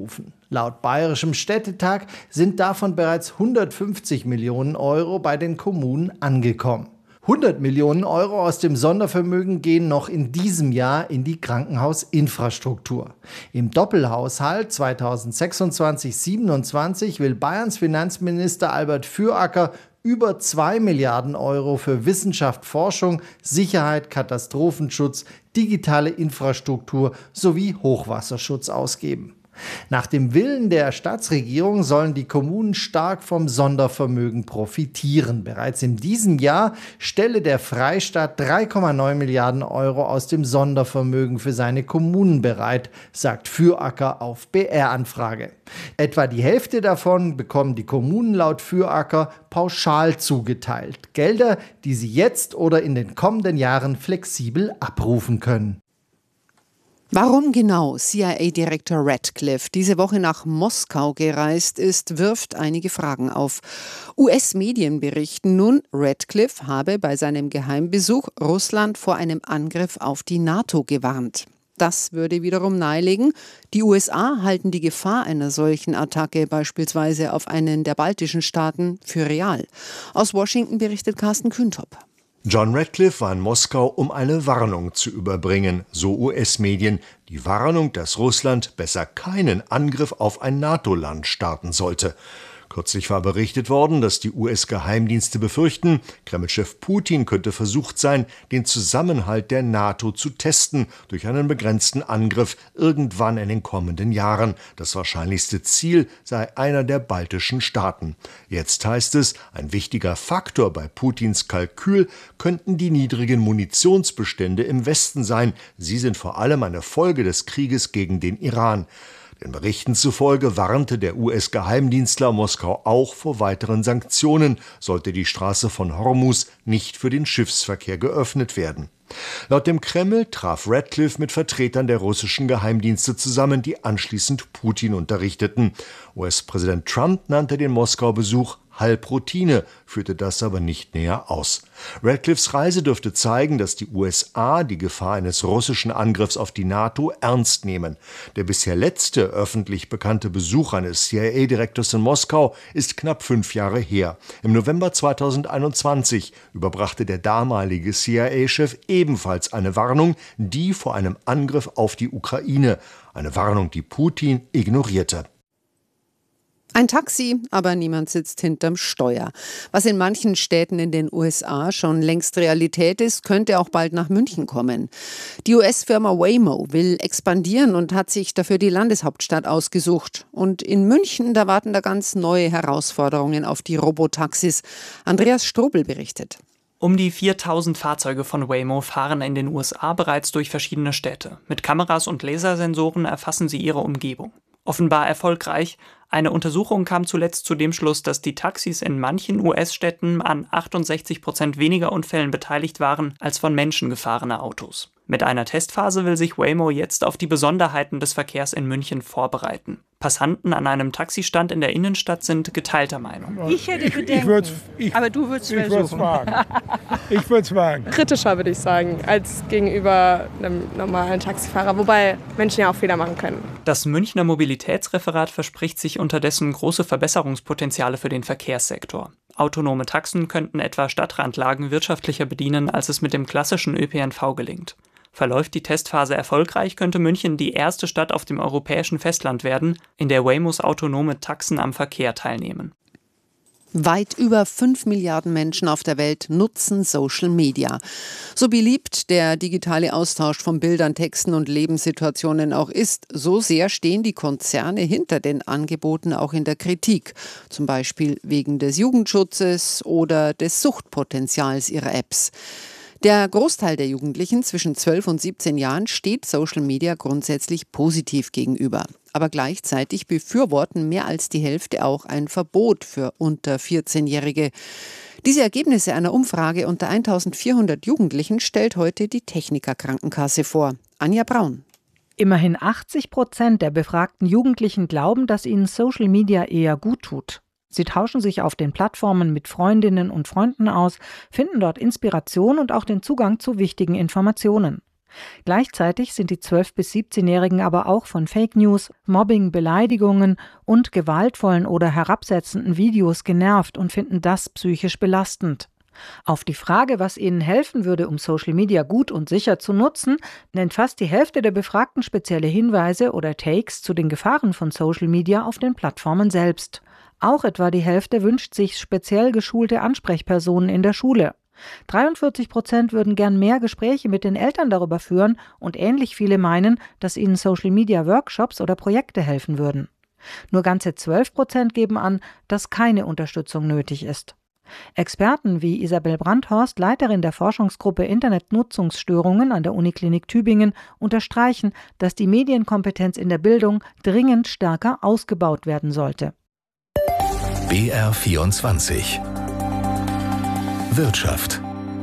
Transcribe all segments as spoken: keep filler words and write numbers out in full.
abgerufen. Laut Bayerischem Städtetag sind davon bereits hundertfünfzig Millionen Euro bei den Kommunen angekommen. hundert Millionen Euro aus dem Sondervermögen gehen noch in diesem Jahr in die Krankenhausinfrastruktur. Im Doppelhaushalt zweitausendsechsundzwanzig siebenundzwanzig will Bayerns Finanzminister Albert Füracker über zwei Milliarden Euro für Wissenschaft, Forschung, Sicherheit, Katastrophenschutz, digitale Infrastruktur sowie Hochwasserschutz ausgeben. Nach dem Willen der Staatsregierung sollen die Kommunen stark vom Sondervermögen profitieren. Bereits in diesem Jahr stelle der Freistaat drei Komma neun Milliarden Euro aus dem Sondervermögen für seine Kommunen bereit, sagt Füracker auf B R-Anfrage. Etwa die Hälfte davon bekommen die Kommunen laut Füracker pauschal zugeteilt. Gelder, die sie jetzt oder in den kommenden Jahren flexibel abrufen können. Warum genau C I A-Direktor Ratcliffe diese Woche nach Moskau gereist ist, wirft einige Fragen auf. U S-Medien berichten nun, Ratcliffe habe bei seinem Geheimbesuch Russland vor einem Angriff auf die NATO gewarnt. Das würde wiederum nahelegen, die U S A halten die Gefahr einer solchen Attacke beispielsweise auf einen der baltischen Staaten für real. Aus Washington berichtet Carsten Kühntop. John Ratcliffe war in Moskau, um eine Warnung zu überbringen, so U S-Medien. Die Warnung, dass Russland besser keinen Angriff auf ein NATO-Land starten sollte. Kürzlich war berichtet worden, dass die U S-Geheimdienste befürchten, Kreml-Chef Putin könnte versucht sein, den Zusammenhalt der NATO zu testen durch einen begrenzten Angriff irgendwann in den kommenden Jahren. Das wahrscheinlichste Ziel sei einer der baltischen Staaten. Jetzt heißt es, ein wichtiger Faktor bei Putins Kalkül könnten die niedrigen Munitionsbestände im Westen sein. Sie sind vor allem eine Folge des Krieges gegen den Iran. Den Berichten zufolge warnte der U S-Geheimdienstler Moskau auch vor weiteren Sanktionen, sollte die Straße von Hormuz nicht für den Schiffsverkehr geöffnet werden. Laut dem Kreml traf Ratcliffe mit Vertretern der russischen Geheimdienste zusammen, die anschließend Putin unterrichteten. U S-Präsident Trump nannte den Moskau-Besuch Halbroutine, führte das aber nicht näher aus. Ratcliffes Reise dürfte zeigen, dass die U S A die Gefahr eines russischen Angriffs auf die NATO ernst nehmen. Der bisher letzte öffentlich bekannte Besuch eines C I A-Direktors in Moskau ist knapp fünf Jahre her. Im November zweitausendeinundzwanzig überbrachte der damalige C I A-Chef ebenfalls eine Warnung, die vor einem Angriff auf die Ukraine. Eine Warnung, die Putin ignorierte. Ein Taxi, aber niemand sitzt hinterm Steuer. Was in manchen Städten in den U S A schon längst Realität ist, könnte auch bald nach München kommen. Die U S-Firma Waymo will expandieren und hat sich dafür die Landeshauptstadt ausgesucht. Und in München, da warten da ganz neue Herausforderungen auf die Robotaxis. Andreas Strobel berichtet. Um die viertausend Fahrzeuge von Waymo fahren in den U S A bereits durch verschiedene Städte. Mit Kameras und Lasersensoren erfassen sie ihre Umgebung. Offenbar erfolgreich. Eine Untersuchung kam zuletzt zu dem Schluss, dass die Taxis in manchen U S-Städten an achtundsechzig Prozent weniger Unfällen beteiligt waren als von Menschen gefahrene Autos. Mit einer Testphase will sich Waymo jetzt auf die Besonderheiten des Verkehrs in München vorbereiten. Passanten an einem Taxistand in der Innenstadt sind geteilter Meinung. Ich hätte Bedenken, ich, ich, ich, aber du würdest es versuchen. Ich würde es wagen. Kritischer, würde ich sagen, als gegenüber einem normalen Taxifahrer, wobei Menschen ja auch Fehler machen können. Das Münchner Mobilitätsreferat verspricht sich unterdessen große Verbesserungspotenziale für den Verkehrssektor. Autonome Taxen könnten etwa Stadtrandlagen wirtschaftlicher bedienen, als es mit dem klassischen Ö P N V gelingt. Verläuft die Testphase erfolgreich, könnte München die erste Stadt auf dem europäischen Festland werden, in der Waymos autonome Taxen am Verkehr teilnehmen. Weit über fünf Milliarden Menschen auf der Welt nutzen Social Media. So beliebt der digitale Austausch von Bildern, Texten und Lebenssituationen auch ist, so sehr stehen die Konzerne hinter den Angeboten auch in der Kritik. Zum Beispiel wegen des Jugendschutzes oder des Suchtpotenzials ihrer Apps. Der Großteil der Jugendlichen zwischen zwölf und siebzehn Jahren steht Social Media grundsätzlich positiv gegenüber. Aber gleichzeitig befürworten mehr als die Hälfte auch ein Verbot für unter vierzehnjährige. Diese Ergebnisse einer Umfrage unter eintausendvierhundert Jugendlichen stellt heute die Techniker Krankenkasse vor. Anja Braun. Immerhin achtzig Prozent der befragten Jugendlichen glauben, dass ihnen Social Media eher gut tut. Sie tauschen sich auf den Plattformen mit Freundinnen und Freunden aus, finden dort Inspiration und auch den Zugang zu wichtigen Informationen. Gleichzeitig sind die zwölf- bis siebzehnjährigen aber auch von Fake News, Mobbing, Beleidigungen und gewaltvollen oder herabsetzenden Videos genervt und finden das psychisch belastend. Auf die Frage, was ihnen helfen würde, um Social Media gut und sicher zu nutzen, nennt fast die Hälfte der Befragten spezielle Hinweise oder Takes zu den Gefahren von Social Media auf den Plattformen selbst. Auch etwa die Hälfte wünscht sich speziell geschulte Ansprechpersonen in der Schule. dreiundvierzig Prozent würden gern mehr Gespräche mit den Eltern darüber führen und ähnlich viele meinen, dass ihnen Social-Media-Workshops oder Projekte helfen würden. Nur ganze zwölf Prozent geben an, dass keine Unterstützung nötig ist. Experten wie Isabel Brandhorst, Leiterin der Forschungsgruppe Internetnutzungsstörungen an der Uniklinik Tübingen, unterstreichen, dass die Medienkompetenz in der Bildung dringend stärker ausgebaut werden sollte. B R vierundzwanzig Wirtschaft.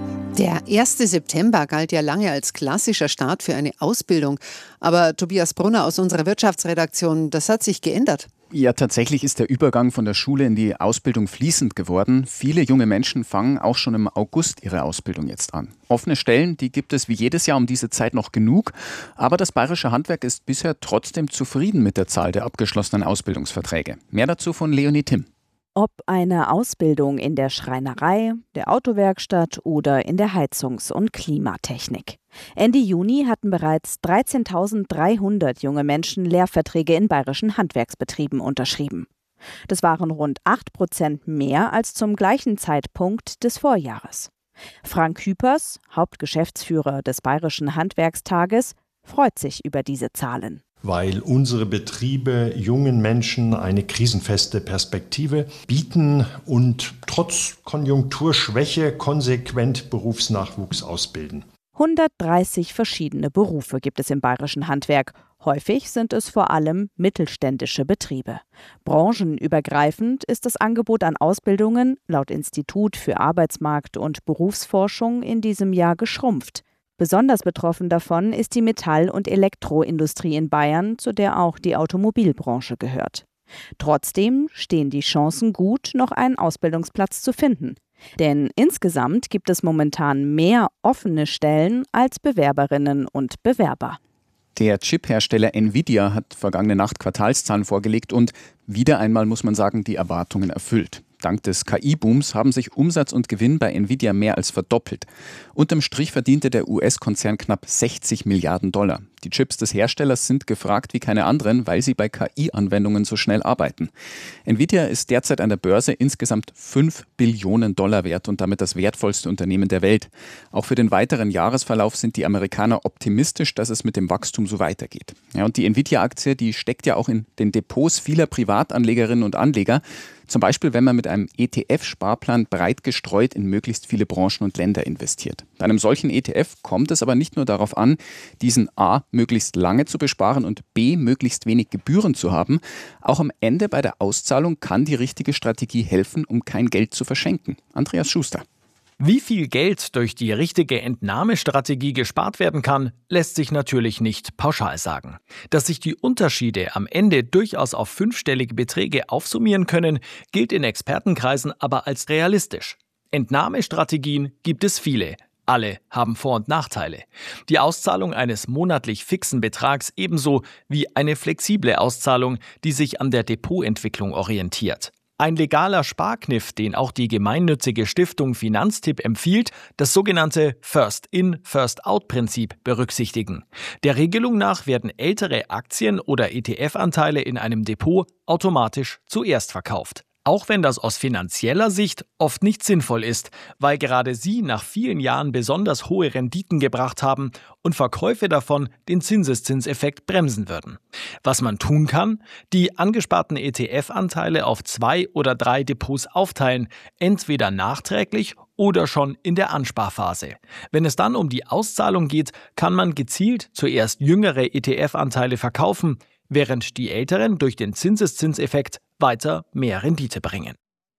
Der erste September galt ja lange als klassischer Start für eine Ausbildung. Aber Tobias Brunner aus unserer Wirtschaftsredaktion, das hat sich geändert. Ja, tatsächlich ist der Übergang von der Schule in die Ausbildung fließend geworden. Viele junge Menschen fangen auch schon im August ihre Ausbildung jetzt an. Offene Stellen, die gibt es wie jedes Jahr um diese Zeit noch genug. Aber das bayerische Handwerk ist bisher trotzdem zufrieden mit der Zahl der abgeschlossenen Ausbildungsverträge. Mehr dazu von Leonie Timm. Ob eine Ausbildung in der Schreinerei, der Autowerkstatt oder in der Heizungs- und Klimatechnik. Ende Juni hatten bereits dreizehntausenddreihundert junge Menschen Lehrverträge in bayerischen Handwerksbetrieben unterschrieben. Das waren rund acht Prozent mehr als zum gleichen Zeitpunkt des Vorjahres. Frank Hüpers, Hauptgeschäftsführer des Bayerischen Handwerkstages, freut sich über diese Zahlen. Weil unsere Betriebe jungen Menschen eine krisenfeste Perspektive bieten und trotz Konjunkturschwäche konsequent Berufsnachwuchs ausbilden. hundertdreißig verschiedene Berufe gibt es im bayerischen Handwerk. Häufig sind es vor allem mittelständische Betriebe. Branchenübergreifend ist das Angebot an Ausbildungen laut Institut für Arbeitsmarkt- und Berufsforschung in diesem Jahr geschrumpft. Besonders betroffen davon ist die Metall- und Elektroindustrie in Bayern, zu der auch die Automobilbranche gehört. Trotzdem stehen die Chancen gut, noch einen Ausbildungsplatz zu finden. Denn insgesamt gibt es momentan mehr offene Stellen als Bewerberinnen und Bewerber. Der Chip-Hersteller Nvidia hat vergangene Nacht Quartalszahlen vorgelegt und wieder einmal, muss man sagen, die Erwartungen erfüllt. Dank des K I-Booms haben sich Umsatz und Gewinn bei Nvidia mehr als verdoppelt. Unterm Strich verdiente der U S-Konzern knapp sechzig Milliarden Dollar. Die Chips des Herstellers sind gefragt wie keine anderen, weil sie bei K I-Anwendungen so schnell arbeiten. Nvidia ist derzeit an der Börse insgesamt fünf Billionen Dollar wert und damit das wertvollste Unternehmen der Welt. Auch für den weiteren Jahresverlauf sind die Amerikaner optimistisch, dass es mit dem Wachstum so weitergeht. Ja, und die Nvidia-Aktie, die steckt ja auch in den Depots vieler Privatanlegerinnen und Anleger. Zum Beispiel, wenn man mit einem E T F-Sparplan breit gestreut in möglichst viele Branchen und Länder investiert. Bei einem solchen E T F kommt es aber nicht nur darauf an, diesen A möglichst lange zu besparen und B möglichst wenig Gebühren zu haben. Auch am Ende bei der Auszahlung kann die richtige Strategie helfen, um kein Geld zu verschenken. Andreas Schuster. Wie viel Geld durch die richtige Entnahmestrategie gespart werden kann, lässt sich natürlich nicht pauschal sagen. Dass sich die Unterschiede am Ende durchaus auf fünfstellige Beträge aufsummieren können, gilt in Expertenkreisen aber als realistisch. Entnahmestrategien gibt es viele. Alle haben Vor- und Nachteile. Die Auszahlung eines monatlich fixen Betrags ebenso wie eine flexible Auszahlung, die sich an der Depotentwicklung orientiert. Ein legaler Sparkniff, den auch die gemeinnützige Stiftung Finanztipp empfiehlt, das sogenannte First-in, First-out-Prinzip berücksichtigen. Der Regelung nach werden ältere Aktien- oder E T F-Anteile in einem Depot automatisch zuerst verkauft. Auch wenn das aus finanzieller Sicht oft nicht sinnvoll ist, weil gerade sie nach vielen Jahren besonders hohe Renditen gebracht haben und Verkäufe davon den Zinseszinseffekt bremsen würden. Was man tun kann, die angesparten E T F-Anteile auf zwei oder drei Depots aufteilen, entweder nachträglich oder schon in der Ansparphase. Wenn es dann um die Auszahlung geht, kann man gezielt zuerst jüngere E T F-Anteile verkaufen, während die älteren durch den Zinseszinseffekt weiter mehr Rendite bringen.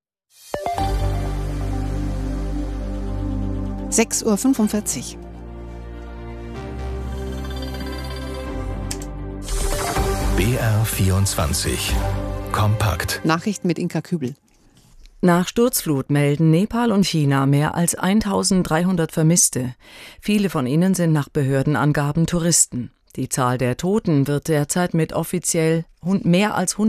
sechs Uhr fünfundvierzig. B R vierundzwanzig. Kompakt. Nachrichten mit Inka Kübel. Nach Sturzflut melden Nepal und China mehr als eintausenddreihundert Vermisste. Viele von ihnen sind nach Behördenangaben Touristen. Die Zahl der Toten wird derzeit mit offiziell mehr als